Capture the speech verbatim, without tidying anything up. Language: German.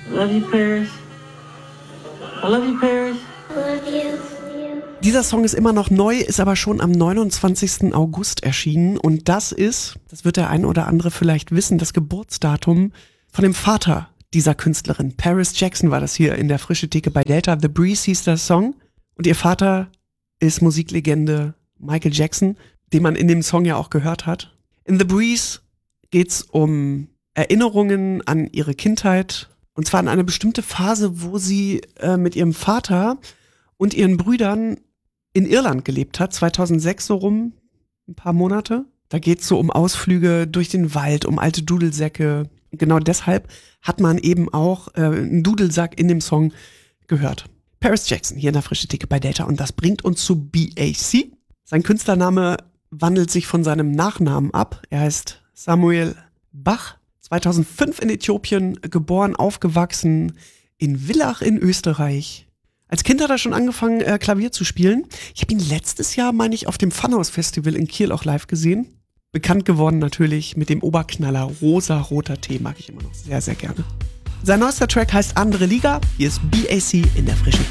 Love you, Paris. I love you, Paris. Love you. Dieser Song ist immer noch neu, ist aber schon am neunundzwanzigsten August erschienen. Und das ist, das wird der ein oder andere vielleicht wissen, das Geburtsdatum von dem Vater dieser Künstlerin. Paris Jackson war das hier in der Frische Theke bei Delta. The Breeze hieß der Song. Und ihr Vater ist Musiklegende Michael Jackson, den man in dem Song ja auch gehört hat. In The Breeze geht's um Erinnerungen an ihre Kindheit. Und zwar an eine bestimmte Phase, wo sie äh, mit ihrem Vater und ihren Brüdern in Irland gelebt hat, zweitausendsechs so rum, ein paar Monate. Da geht's so um Ausflüge durch den Wald, um alte Dudelsäcke. Genau deshalb hat man eben auch äh, einen Dudelsack in dem Song gehört. Paris Jackson hier in der Frische Theke bei Delta und das bringt uns zu B A C. Sein Künstlername wandelt sich von seinem Nachnamen ab. Er heißt Samuel Bach, zweitausendfünf in Äthiopien geboren, aufgewachsen in Villach in Österreich. Als Kind hat er schon angefangen, äh, Klavier zu spielen. Ich habe ihn letztes Jahr, meine ich, auf dem Funhouse-Festival in Kiel auch live gesehen. Bekannt geworden natürlich mit dem Oberknaller Rosa-Roter Tee, mag ich immer noch sehr, sehr gerne. Sein neuester Track heißt Andere Liga. Hier ist B A C in der Frischen Theke.